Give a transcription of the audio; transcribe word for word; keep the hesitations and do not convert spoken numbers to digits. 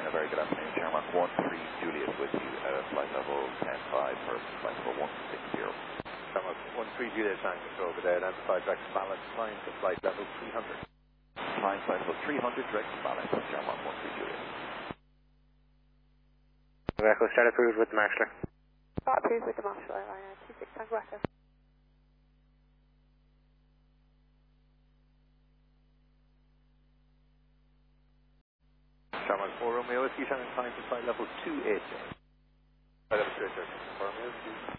A very good afternoon. Chairman one three Juliet with you at uh, flight level ten five for flight level one six zero. Chairman one three Juliet, thank you. Over there, identified direct balance, climb to flight level three hundred. Climb flight level three hundred, direct balance, Chairman one three Juliet. Echo, start approved with the marshaller. Start approved with the marshaller, uh, two six Tango Echo. Chairman four Romeo Whiskey, Shannon, climb to flight level two eight. Flight level two eight, Romeo Whiskey.